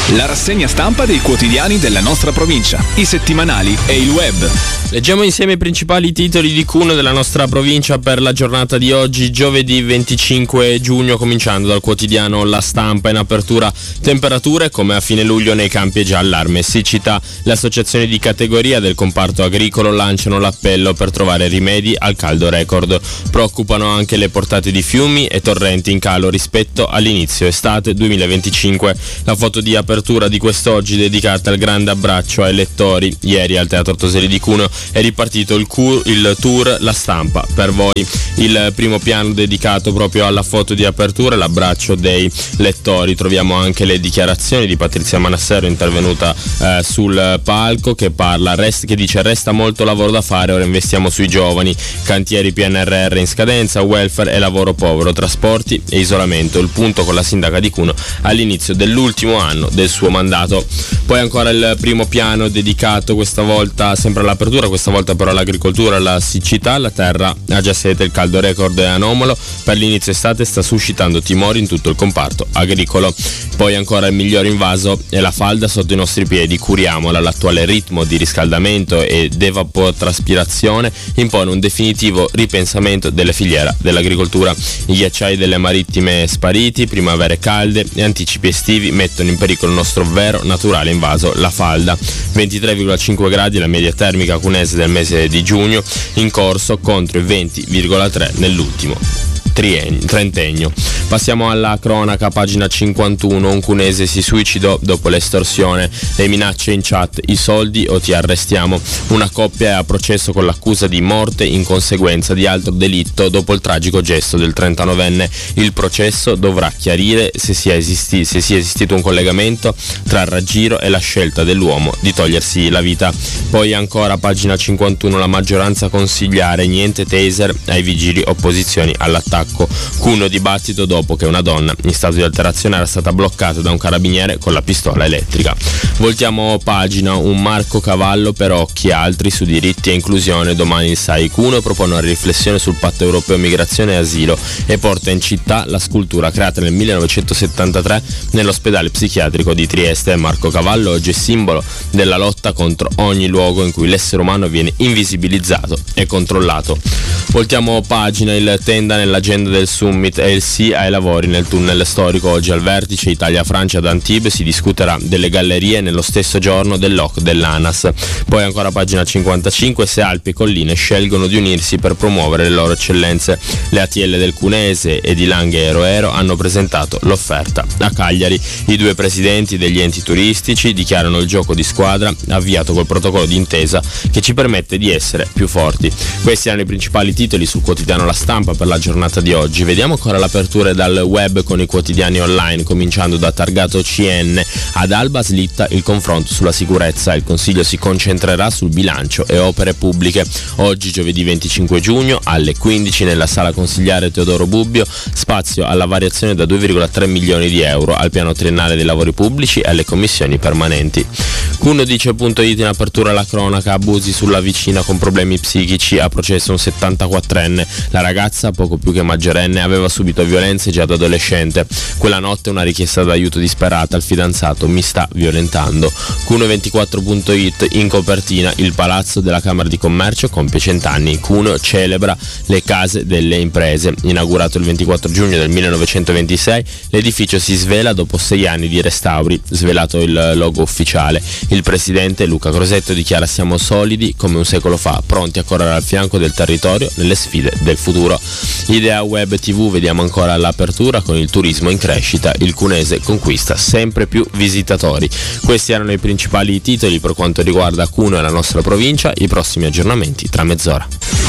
La rassegna stampa dei quotidiani della nostra provincia, i settimanali e il web. Leggiamo insieme i principali titoli di Cuneo della nostra provincia per la giornata di oggi, giovedì 25 giugno, cominciando dal quotidiano La Stampa. In apertura temperature come a fine luglio nei campi e già allarme siccità. Le associazioni di categoria del comparto agricolo lanciano l'appello per trovare rimedi al caldo record. Preoccupano anche le portate di fiumi e torrenti in calo rispetto all'inizio estate 2025. La foto di apertura di quest'oggi dedicata al grande abbraccio ai lettori. Ieri al Teatro Toseri di Cuneo è ripartito il tour La Stampa per voi. Il primo piano dedicato proprio alla foto di apertura, l'abbraccio dei lettori. Troviamo anche le dichiarazioni di Patrizia Manassero, intervenuta sul palco, che dice: resta molto lavoro da fare, ora investiamo sui giovani, cantieri PNRR in scadenza, welfare e lavoro povero, trasporti e isolamento. Il punto con la sindaca di Cuneo all'inizio dell'ultimo anno del suo mandato. Poi ancora il primo piano dedicato questa volta sempre all'apertura, questa volta però all'agricoltura, alla siccità. La terra ha già sete, il caldo record è anomalo, per l'inizio estate sta suscitando timori in tutto il comparto agricolo. Poi ancora il miglior invaso è la falda sotto i nostri piedi, curiamola. L'attuale ritmo di riscaldamento ed evapotranspirazione impone un definitivo ripensamento delle filiere dell'agricoltura. I ghiacciai delle marittime spariti, primavere calde e anticipi estivi mettono in pericolo il nostro vero naturale invaso, la falda. 23,5 gradi la media termica cunese del mese di giugno, in corso contro i 20,3 nell'ultimo trentennio. Passiamo alla cronaca, pagina 51. Un cunese si suicidò dopo l'estorsione, le minacce in chat, i soldi o ti arrestiamo. Una coppia è a processo con l'accusa di morte in conseguenza di altro delitto dopo il tragico gesto del 39enne. Il processo dovrà chiarire se sia esistito un collegamento tra il raggiro e la scelta dell'uomo di togliersi la vita. Poi ancora, pagina 51, la maggioranza consigliare niente taser ai vigili opposizioni all'attacco. Cuneo dibattito dopo che una donna in stato di alterazione era stata bloccata da un carabiniere con la pistola elettrica. Voltiamo pagina, un Marco Cavallo per occhi altri su diritti e inclusione. Domani il SAI Cuneo propone una riflessione sul patto europeo migrazione e asilo e porta in città la scultura creata nel 1973 nell'ospedale psichiatrico di Trieste. Marco Cavallo oggi è simbolo della lotta contro ogni luogo in cui l'essere umano viene invisibilizzato e controllato. Voltiamo pagina, il tenda nell'agenda del summit e il sì ai lavori nel tunnel storico. Oggi al vertice Italia-Francia ad Antibes si discuterà delle gallerie nello stesso giorno del lock dell'ANAS. Poi ancora pagina 55, se Alpi e Colline scelgono di unirsi per promuovere le loro eccellenze. Le ATL del Cunese e di Langhe e Roero hanno presentato l'offerta a Cagliari. I due presidenti degli enti turistici dichiarano il gioco di squadra avviato col protocollo d'intesa che ci permette di essere più forti. Questi erano i principali titoli sul quotidiano La Stampa per la giornata di oggi. Vediamo ancora l'apertura dal web con i quotidiani online, cominciando da Targato CN. Ad Alba slitta il confronto sulla sicurezza, il Consiglio si concentrerà sul bilancio e opere pubbliche. Oggi giovedì 25 giugno alle 15 nella sala consigliare Teodoro Bubbio, spazio alla variazione da 2,3 milioni di euro al piano triennale dei lavori pubblici e alle commissioni permanenti. Cuneo.it in apertura la cronaca, abusi sulla vicina con problemi psichici, a processo un 74enne. La ragazza, poco più che maggiorenne, aveva subito violenze già da adolescente. Quella notte una richiesta d'aiuto disperata: il fidanzato mi sta violentando. Cuneo24.it in copertina, il palazzo della Camera di Commercio compie 100 anni. Cuneo celebra le case delle imprese. Inaugurato il 24 giugno del 1926, l'edificio si svela dopo 6 anni di restauri, svelato il logo ufficiale. Il presidente Luca Crosetto dichiara: siamo solidi come un secolo fa, pronti a correre al fianco del territorio nelle sfide del futuro. Idea Web TV, vediamo ancora l'apertura con il turismo in crescita, il Cunese conquista sempre più visitatori. Questi erano i principali titoli per quanto riguarda Cuneo e la nostra provincia. I prossimi aggiornamenti tra mezz'ora.